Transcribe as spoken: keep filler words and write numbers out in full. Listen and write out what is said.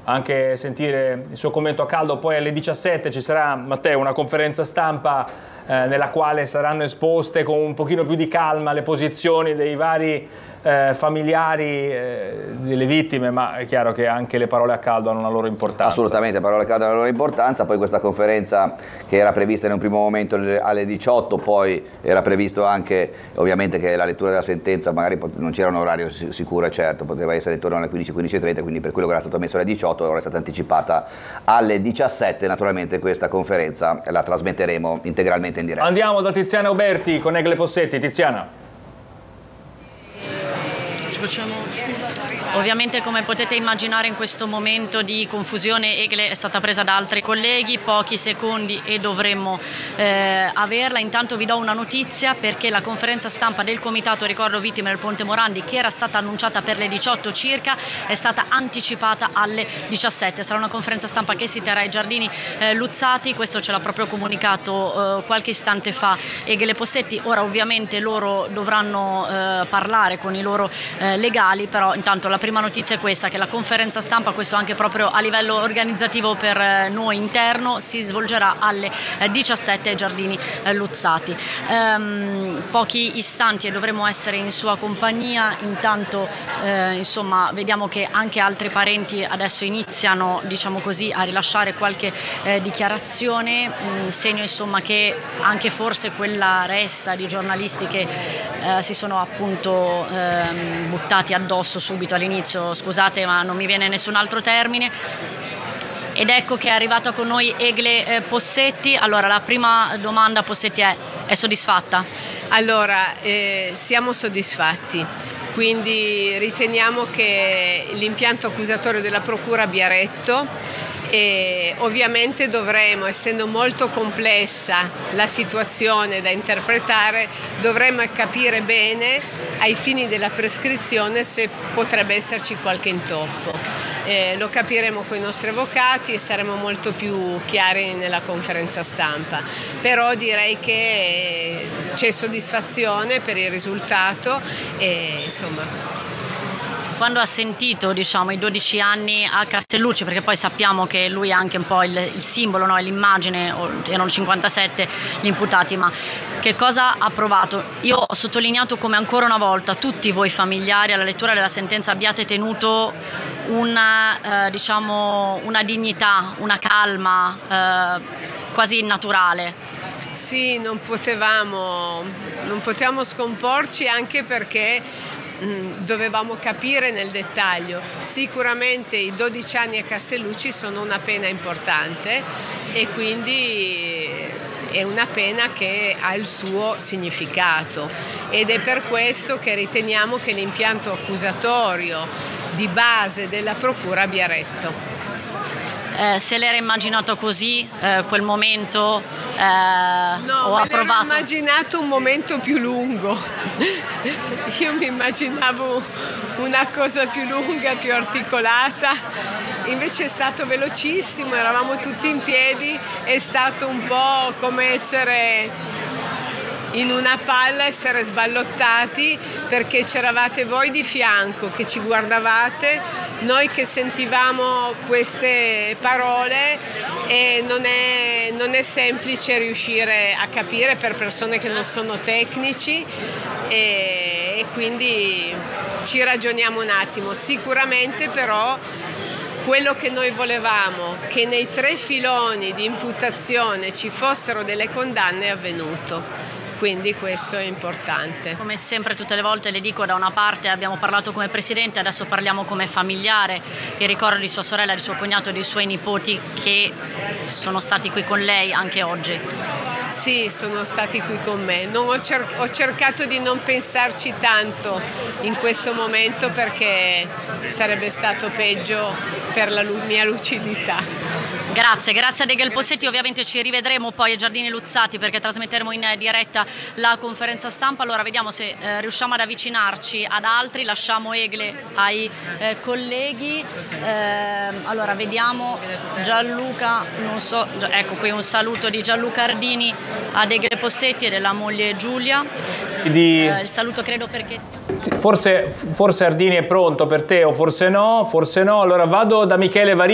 anche sentire il suo commento a caldo. Poi alle diciassette ci sarà, Matteo, una conferenza stampa eh, nella quale saranno esposte con un pochino più di calma le posizioni dei vari eh, familiari eh, delle vittime, ma è chiaro che anche le parole a caldo hanno una loro importanza. Assolutamente, parole a caldo hanno la loro importanza. Poi questa conferenza, che era prevista in un primo momento alle diciotto, poi era previsto anche ovviamente che la lettura della sentenza, magari non c'era un orario sicuro e certo, poteva essere intorno alle quindici, quindici e trenta, quindi per quello che era stato messo alle diciotto ora è stata anticipata alle diciassette. Naturalmente questa conferenza la trasmetteremo integralmente in diretta. Andiamo da Tiziana Uberti con Egle Possetti. Tiziana. Ovviamente, come potete immaginare, in questo momento di confusione Egle è stata presa da altri colleghi, pochi secondi e dovremmo eh, averla. Intanto vi do una notizia, perché la conferenza stampa del Comitato Ricordo Vittime del Ponte Morandi, che era stata annunciata per le diciotto circa, è stata anticipata alle diciassette. Sarà una conferenza stampa che si terrà ai Giardini eh, Luzzati, questo ce l'ha proprio comunicato eh, qualche istante fa Egle Possetti. Ora ovviamente loro dovranno eh, parlare con i loro eh, legali, però intanto la prima notizia è questa, che la conferenza stampa, questo anche proprio a livello organizzativo per noi interno, si svolgerà alle diciassette ai Giardini Luzzati. Ehm, pochi istanti e dovremo essere in sua compagnia. Intanto eh, insomma vediamo che anche altri parenti adesso iniziano, diciamo così, a rilasciare qualche eh, dichiarazione, mh, segno insomma che anche forse quella ressa di giornalisti che eh, si sono appunto ehm, buttati addosso subito all'inizio, scusate ma non mi viene nessun altro termine. Ed ecco che è arrivata con noi Egle eh, Possetti. Allora la prima domanda, Possetti, è, è soddisfatta? Allora, eh, siamo soddisfatti, quindi riteniamo che l'impianto accusatorio della Procura abbia retto. E ovviamente dovremo, essendo molto complessa la situazione da interpretare, dovremo capire bene ai fini della prescrizione se potrebbe esserci qualche intoppo. Eh, lo capiremo con i nostri avvocati e saremo molto più chiari nella conferenza stampa, però direi che c'è soddisfazione per il risultato e insomma. Quando ha sentito, diciamo, i dodici anni a Castellucci, perché poi sappiamo che lui è anche un po' il, il simbolo, no? L'immagine, erano cinquantasette gli imputati, ma che cosa ha provato? Io ho sottolineato come ancora una volta tutti voi familiari alla lettura della sentenza abbiate tenuto una, eh, diciamo, una dignità, una calma eh, quasi naturale. Sì, non potevamo, non potevamo scomporci, anche perché dovevamo capire nel dettaglio. Sicuramente i dodici anni a Castellucci sono una pena importante e quindi è una pena che ha il suo significato, ed è per questo che riteniamo che l'impianto accusatorio di base della Procura abbia retto. Eh, se l'era immaginato così, eh, quel momento, eh, no, o ha provato? No, ho immaginato un momento più lungo. Io mi immaginavo una cosa più lunga, più articolata, invece è stato velocissimo, eravamo tutti in piedi, è stato un po' come essere in una palla, essere sballottati, perché c'eravate voi di fianco che ci guardavate, noi che sentivamo queste parole, e non è, non è semplice riuscire a capire per persone che non sono tecnici, e, e quindi ci ragioniamo un attimo. Sicuramente però quello che noi volevamo, che nei tre filoni di imputazione ci fossero delle condanne, è avvenuto. Quindi questo è importante. Come sempre tutte le volte le dico, da una parte abbiamo parlato come presidente, adesso parliamo come familiare, e ricordo di sua sorella, di suo cognato e dei suoi nipoti che sono stati qui con lei anche oggi. Sì, sono stati qui con me. Non ho, cer- ho cercato di non pensarci tanto in questo momento, perché sarebbe stato peggio per la lu- mia lucidità. Grazie, grazie ad Egle Possetti. Ovviamente ci rivedremo poi ai Giardini Luzzati, perché trasmetteremo in diretta la conferenza stampa. Allora vediamo se eh, riusciamo ad avvicinarci ad altri. Lasciamo Egle ai eh, colleghi. Eh, allora vediamo Gianluca, non so, ecco qui un saluto di Gianluca Ardini ad Egle Possetti e della moglie Giulia. Di... Eh, il saluto credo perché... Forse, forse Ardini è pronto per te, o forse no, forse no. Allora vado da Michele Varini.